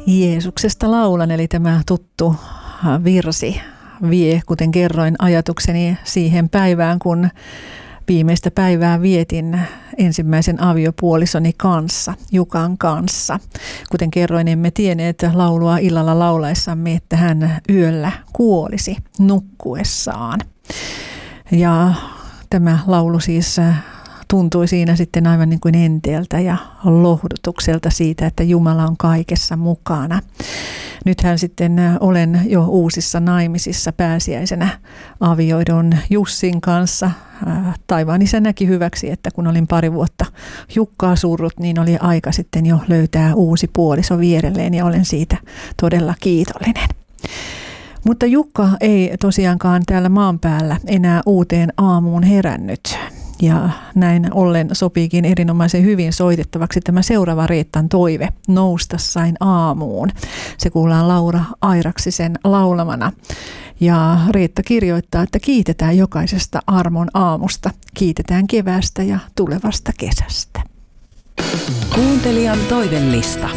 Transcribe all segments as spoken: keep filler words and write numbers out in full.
Jeesuksesta laulan, eli tämä tuttu virsi vie, kuten kerroin, ajatukseni siihen päivään, kun viimeistä päivää vietin ensimmäisen aviopuolisoni kanssa, Jukan kanssa. Kuten kerroin, emme tienneet laulua illalla laulaessamme, että hän yöllä kuolisi nukkuessaan. Ja tämä laulu siis tuntui siinä sitten aivan niin kuin enteeltä ja lohdutukselta siitä, että Jumala on kaikessa mukana. Nythän sitten olen jo uusissa naimisissa pääsiäisenä avioidun Jussin kanssa. Taivaan isä näki hyväksi, että kun olin pari vuotta Jukkaa surrut, niin oli aika sitten jo löytää uusi puoliso vierelleen ja olen siitä todella kiitollinen. Mutta Jukka ei tosiaankaan täällä maan päällä enää uuteen aamuun herännyt. Ja näin ollen sopiikin erinomaisen hyvin soitettavaksi tämä seuraava Reettan toive, Nousta sain aamuun. Se kuullaan Laura Airaksisen laulamana. Ja Reetta kirjoittaa, että kiitetään jokaisesta armon aamusta, kiitetään keväästä ja tulevasta kesästä. Kuuntelijan toivellista.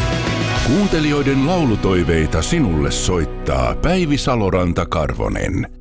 Kuuntelijoiden laulutoiveita sinulle soittaa Päivi Saloranta-Karvonen.